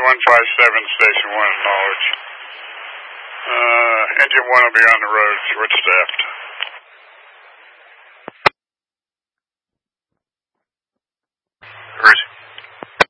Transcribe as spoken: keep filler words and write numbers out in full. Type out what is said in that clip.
one five seven, Station one, acknowledge. Uh, engine one will be on the road, short staffed.